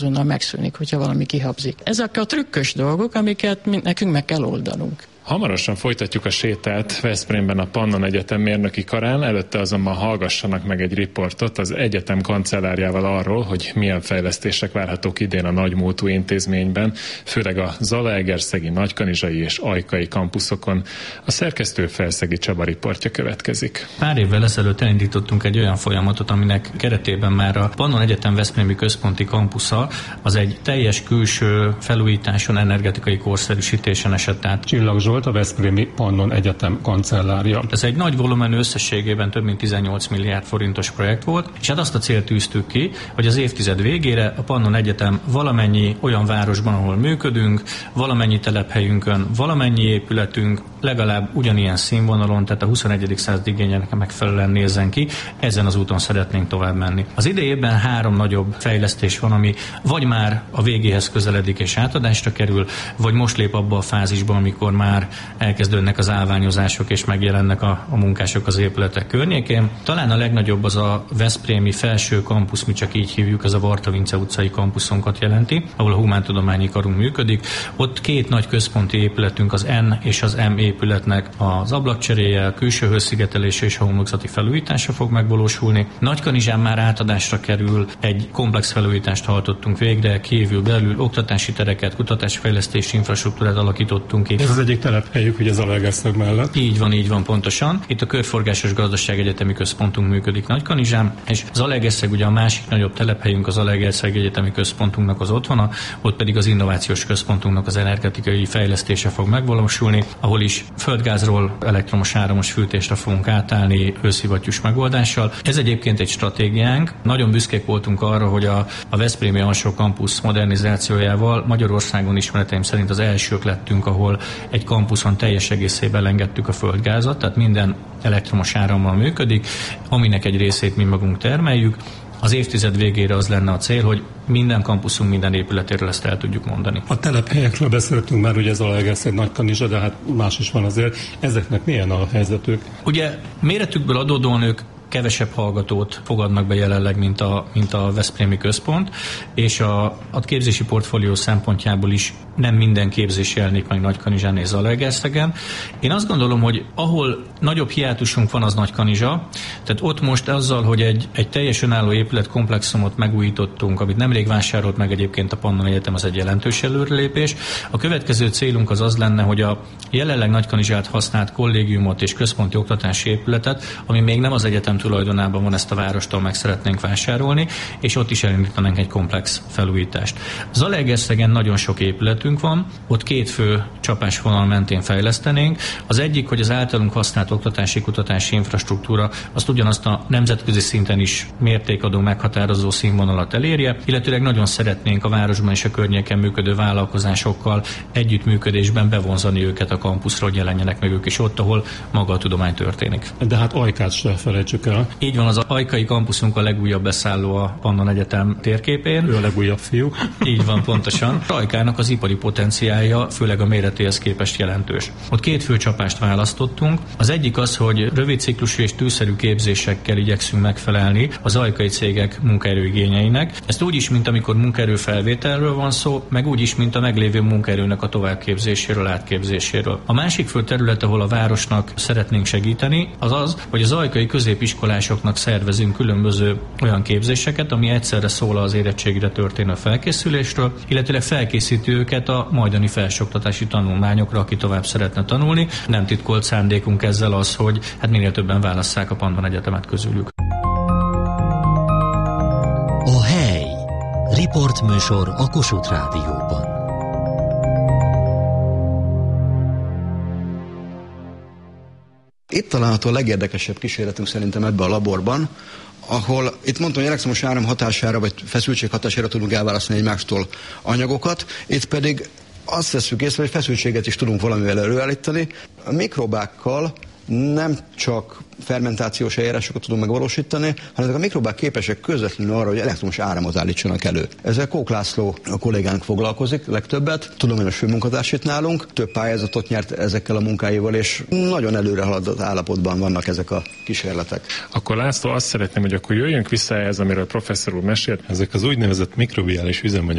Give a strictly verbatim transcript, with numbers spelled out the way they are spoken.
azonnal megszűnik, hogyha valami kihabzik. Ezek a trükkös dolgok, amiket nekünk meg kell oldanunk. Hamarosan folytatjuk a sétát Veszprémben a Pannon Egyetem mérnöki karán, előtte azonban hallgassanak meg egy riportot az egyetem kancellárjával arról, hogy milyen fejlesztések várhatók idén a nagymúltú intézményben, főleg a Zalaegerszegi, Nagykanizsai és Ajkai kampuszokon. A szerkesztő Felszegi Csaba riportja következik. Pár évvel ezelőtt elindítottunk egy olyan folyamatot, aminek keretében már a Pannon Egyetem veszprémi központi kampusza az egy teljes külső felújításon, energetikai korszerűsítésen esett át. Csillag Zsolt, a Veszprémi Pannon Egyetem kancellárja. Ez egy nagy volumenű, összességében több mint tizennyolc milliárd forintos projekt volt, és hát azt a célt tűztük ki, hogy az évtized végére a Pannon Egyetem valamennyi olyan városban, ahol működünk, valamennyi telephelyünkön, valamennyi épületünk legalább ugyanilyen színvonalon, tehát a huszonegyedik század igényének megfelelően nézzen ki, ezen az úton szeretnénk tovább menni. Az idejében három nagyobb fejlesztés van, ami vagy már a végéhez közeledik és átadásra kerül, vagy most lép abba a fázisba, amikor már elkezdődnek az állványozások és megjelennek a, a munkások az épületek környékén. Talán a legnagyobb az a veszprémi felső kampusz, mi csak így hívjuk, ez a Varta Vince utcai kampuszunkat jelenti, ahol a humántudományi karunk működik. Ott két nagy központi épületünk, az N és az M épületnek az ablakcseréje, a külső hőszigetelése és a homlokzati felújítása fog megvalósulni. Nagykanizsán már átadásra kerül, egy komplex felújítást hajtottunk végre, kívül belül oktatási tereket, kutatásfejlesztési infrastruktúrát alakítottunk ki. Ez az egyik telephelyük, ugye Zalaegerszeg mellett. Így van, így van, pontosan. Itt a Körforgásos Gazdaság Egyetemi Központunk működik Nagykanizsán, és Zalaegerszeg ugye a másik nagyobb telephelyünk, az Zalaegerszeg Egyetemi Központunknak az otthona, ott pedig az Innovációs Központunknak az energetikai fejlesztése fog megvalósulni, ahol is földgázról elektromos áramos fűtésre fogunk átállni hőszivattyús megoldással. Ez egyébként egy stratégiánk. Nagyon büszkék voltunk arra, hogy a, a Veszprémi Alsó Kampusz modernizációjával Magyarországon ismereteim szerint az elsők lettünk, ahol egy kampuszon teljes egészében engedtük a földgázat, tehát minden elektromos árammal működik, aminek egy részét mi magunk termeljük. Az évtized végére az lenne a cél, hogy minden kampuszunk, minden épületéről ezt el tudjuk mondani. A telephelyekről beszéltünk már, ugye Zalaegerszeg, Nagykanizsa, de hát más is van azért. Ezeknek milyen a helyzetük? Ugye méretükből adódóan ők kevesebb hallgatót fogadnak be jelenleg, mint a, mint a Veszprémi Központ, és a, a képzési portfólió szempontjából is nem minden képzés jelenik meg Nagykanizsán és Zalaegerszegen. Én azt gondolom, hogy ahol nagyobb hiátusunk van, az Nagykanizsa, tehát ott most azzal, hogy egy, egy teljes önálló épületkomplexumot megújítottunk, amit nemrég vásárolt meg egyébként a Pannon Egyetem, az egy jelentős előrelépés. A következő célunk az az lenne, hogy a jelenleg Nagykanizsát használt kollégiumot és központi oktatási épületet, ami még nem az egyetem tulajdonában van, ezt a várostól meg szeretnénk vásárolni, és ott is elindítanánk egy komplex felújítást. Zalaegerszegen nagyon sok épületünk van, ott két fő csapásvonal mentén fejlesztenénk. Az egyik, hogy az általunk használt oktatási kutatási infrastruktúra azt ugyanazt a nemzetközi szinten is mértékadó meghatározó színvonalat elérje, illetőleg nagyon szeretnénk a városban és a környéken működő vállalkozásokkal együttműködésben bevonzani őket a kampuszra, hogy jelenjenek meg ők is ott, ahol maga a tudomány történik. De hát Ajkát se felejtsük el. Így van, az Ajkai kampuszunk a legújabb beszálló a Pannon Egyetem térképén. Ő a legújabb fiú. Így van, pontosan. Ajkának az ipari potenciálja, főleg a méretéhez képest jelentős. Ott két fő csapást választottunk. Az egyik az, hogy rövid ciklusú és tűszerű képzésekkel igyekszünk megfelelni az ajkai cégek munkaerőigényeinek. Ezt úgy is, mint amikor munkaerőfelvételről van szó, meg úgy is, mint a meglévő munkaerőnek a továbbképzéséről, átképzéséről. A másik fő terület, ahol a városnak szeretnénk segíteni, az az, hogy az ajkai középiskolásoknak szervezünk különböző olyan képzéseket, ami egyszerre szól az érettségre történő felkészülésről, illetve felkészíti őket a majdani felsőoktatási tanulmányokra, aki tovább szeretne tanulni. Nem titkolt szándékunk ezzel az, hogy hát minél többen válasszák a Pannon Egyetemet közülük. A hely. Riportműsor a Kossuth Rádióban. Itt található a legérdekesebb kísérletünk szerintem ebben a laborban, ahol itt mondtam, hogy elektromos áram hatására vagy feszültség hatására tudunk elválasztani egymástól anyagokat, itt pedig azt veszük észre, hogy feszültséget is tudunk valamivel előállítani. A mikrobákkal nem csak fermentációs eljárásokat tudunk megvalósítani, hanem ezek a mikrobák képesek közvetlenül arra, hogy elektromos áramot állítsanak elő. Ezzel Kók László a kollégánk foglalkozik legtöbbet, tudományos főmunkatárs itt nálunk, több pályázatot nyert ezekkel a munkáival, és nagyon előre haladott állapotban vannak ezek a kísérletek. Akkor László, azt szeretném, hogy akkor jöjjünk vissza ehhez, amiről professzor úr mesélt. Ezek az úgynevezett mikrobiális üzemanyagok